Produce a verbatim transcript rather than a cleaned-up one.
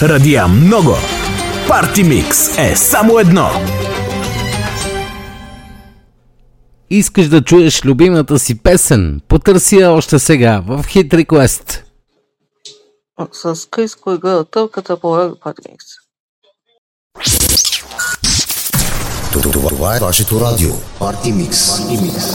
радия много. Парти Микс е само едно. Искаш да чуеш любимата си песен? Потърси я още сега в Hit Request. С Криско и Гър Тълката по Радио Парти Микс. Това е вашето радио Парти Микс.